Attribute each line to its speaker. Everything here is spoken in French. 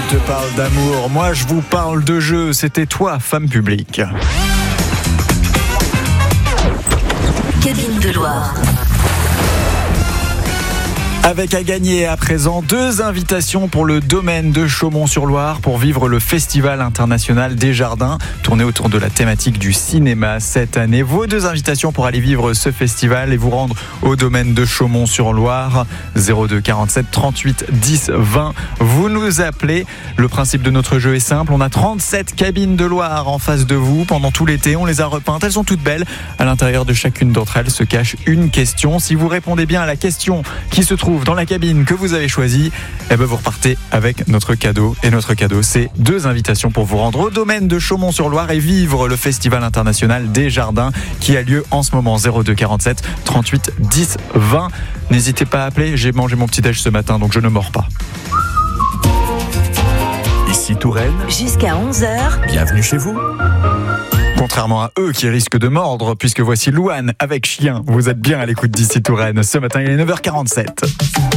Speaker 1: te parle d'amour, moi je vous parle de jeu. C'était toi, femme publique.
Speaker 2: Cabine de Loire.
Speaker 1: Avec à gagner à présent 2 invitations pour le domaine de Chaumont-sur-Loire pour vivre le Festival international des jardins, tourné autour de la thématique du cinéma cette année. Vos 2 invitations pour aller vivre ce festival et vous rendre au domaine de Chaumont-sur-Loire, 02 47 38 10 20. Vous nous appelez. Le principe de notre jeu est simple. On a 37 cabines de Loire en face de vous pendant tout l'été. On les a repeintes. Elles sont toutes belles. À l'intérieur de chacune d'entre elles se cache une question. Si vous répondez bien à la question qui se trouve dans la cabine que vous avez choisie, vous repartez avec notre cadeau. Et notre cadeau, c'est 2 invitations pour vous rendre au domaine de Chaumont-sur-Loire et vivre le Festival international des jardins qui a lieu en ce moment. 02 47 38 10 20. N'hésitez pas à appeler. J'ai mangé mon petit déj ce matin, donc je ne mords pas.
Speaker 3: Ici Touraine.
Speaker 2: Jusqu'à 11h.
Speaker 3: Bienvenue chez vous.
Speaker 1: Contrairement à eux qui risquent de mordre, puisque voici Louane avec chien. Vous êtes bien à l'écoute d'ici Touraine. Ce matin, il est 9h47.